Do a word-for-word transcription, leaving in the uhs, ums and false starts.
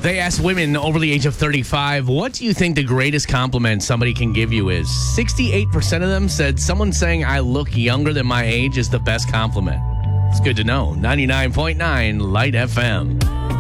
They asked women over the age of thirty-five, what do you think the greatest compliment somebody can give you is? sixty-eight percent of them said someone saying I look younger than my age is the best compliment. It's good to know. ninety-nine point nine Light F M.